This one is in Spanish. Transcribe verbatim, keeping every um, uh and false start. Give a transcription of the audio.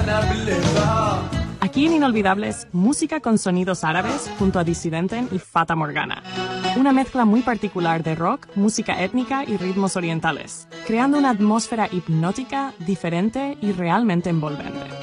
Aquí en Inolvidables, música con sonidos árabes junto a Dissidenten y Fata Morgana. Una mezcla muy particular de rock, música étnica y ritmos orientales, creando una atmósfera hipnótica, diferente y realmente envolvente.